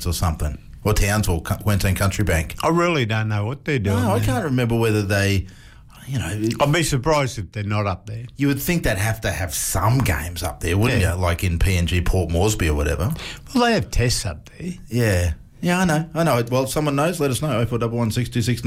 or something, or Townsville, Queensland Country Bank. I really don't know what they're doing. No, I can't remember whether they, I'd be surprised if they're not up there. You would think they'd have to have some games up there, wouldn't you? Like in PNG, Port Moresby or whatever. Well, they have tests up there. Yeah. Yeah, I know. Well, if someone knows, let us know. 0411 626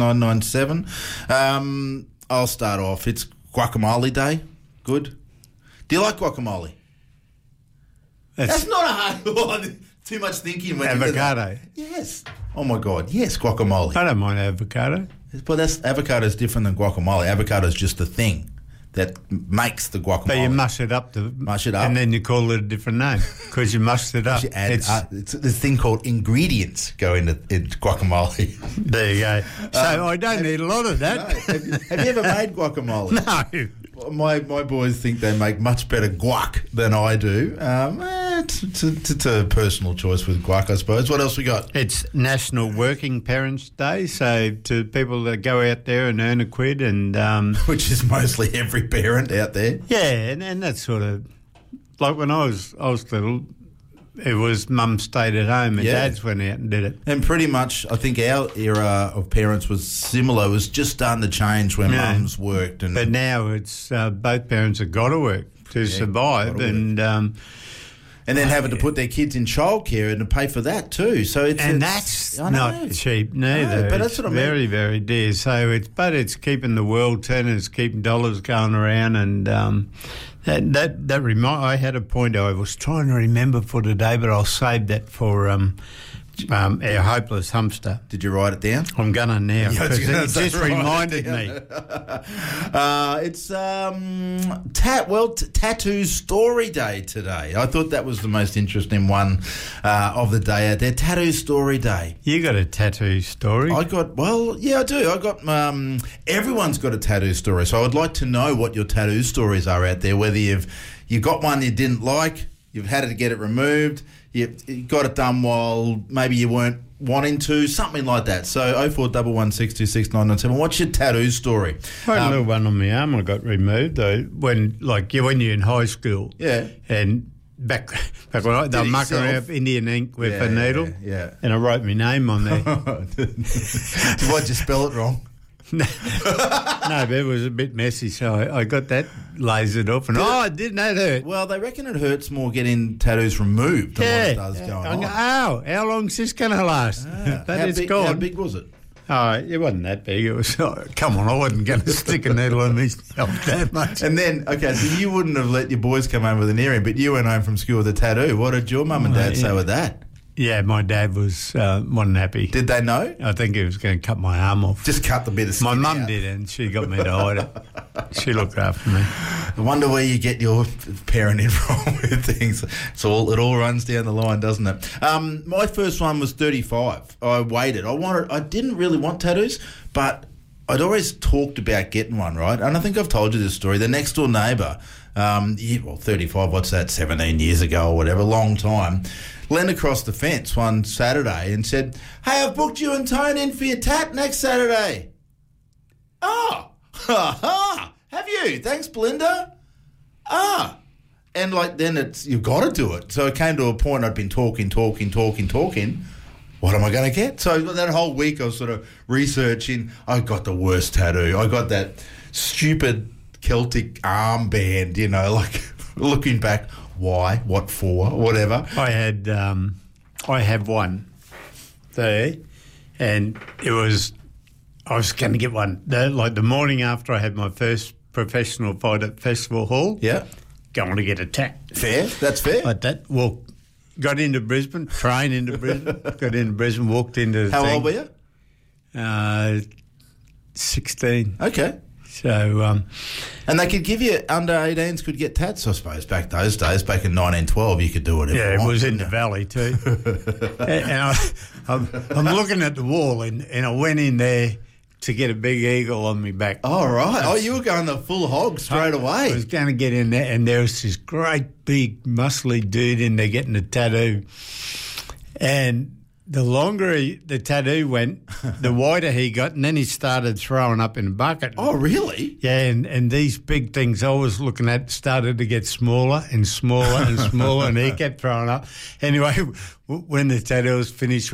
997. I'll start off. It's Guacamole Day. Good. Do you like guacamole? That's not a hard one. Too much thinking. When avocado. Yes. Oh, my God. Yes, guacamole. I don't mind avocado. But avocado is different than guacamole. Avocado is just the thing that makes the guacamole. But you mush it up. And then you call it a different name because you mushed it up. It's this thing called ingredients go into guacamole. There you go. So I don't need a lot of that. No. Have you ever made guacamole? No. My boys think they make much better guac than I do. It's a personal choice with guac, I suppose. What else we got? It's National Working Parents Day, so to people that go out there and earn a quid and... which is mostly every parent out there. Yeah, and that's sort of... Like when I was little, it was mum stayed at home and dads went out and did it. And pretty much, I think our era of parents was similar. It was just starting to change when mums worked. But now it's both parents have got to work to survive and then having to put their kids in childcare and to pay for that too. So that's not cheap neither. No, but that's what I mean. Very, very dear. So it's keeping the world turning. It's keeping dollars going around, and I had a point I was trying to remember for today, but I'll save that for our hopeless hamster. Did you write it down? I'm gonna now because it just reminded me. It's Tattoo Story Day today. I thought that was the most interesting one of the day out there. Tattoo Story Day. You got a tattoo story? I do. I got everyone's got a tattoo story. So I would like to know what your tattoo stories are out there. Whether you got one you didn't like, you've had to get it removed. You got it done while maybe you weren't wanting to, something like that. So 0411 626 997. What's your tattoo story? I had a little one on my arm I got removed though when you're in high school. Yeah. And back when they were mucking around Indian ink with a needle. Yeah. And I wrote my name on there. Why'd you spell it wrong? No, but it was a bit messy, so I got that lasered off, and didn't that hurt? Well, they reckon it hurts more getting tattoos removed than what it does going on. How long's this going to last? But it's gone. How big was it? Oh, it wasn't that big. It was, come on, I wasn't going to stick a needle in myself that much. And then, okay, so you wouldn't have let your boys come home with an earring, but you went home from school with a tattoo. What did your mum and dad say with that? Yeah, my dad wasn't happy. Did they know? I think he was going to cut my arm off. Just cut the bit of skin My mum out. did, and she got me to hide it. She looked after me. I wonder where you get your parenting from with things. It all runs down the line, doesn't it? My first one was 35. I waited. I didn't really want tattoos, but I'd always talked about getting one, right? And I think I've told you this story. The next door neighbour, 35, what's that, 17 years ago or whatever, long time, leaned across the fence one Saturday and said, "Hey, I've booked you and Tone in for your tat next Saturday." "Oh, have you? Thanks, Belinda." And then you've got to do it. So it came to a point I'd been talking. What am I going to get? So that whole week I was sort of researching. I got the worst tattoo. I got that stupid Celtic armband, looking back, why, what for, whatever. I have one there, and I was going to get one. The morning after I had my first professional fight at Festival Hall. Yeah. Going to get a tat. Fair, that's fair. Like that. Well, got into Brisbane, trained into Brisbane, walked into the How thing. old were you? 16. Okay. So, and they could give you, under 18s could get tats, I suppose, back those days. Back in 1912, you could do whatever you want. Yeah, it was in the valley too. And I'm looking at the wall, and I went in there to get a big eagle on my back. Oh, right. You were going the full hog straight away. I was going to get in there, and there was this great, big, muscly dude in there getting a tattoo. And the longer the tattoo went, the wider he got, and then he started throwing up in a bucket. Oh, really? Yeah, and these big things I was looking at started to get smaller and smaller and smaller, and he kept throwing up. Anyway, when the tattoo was finished,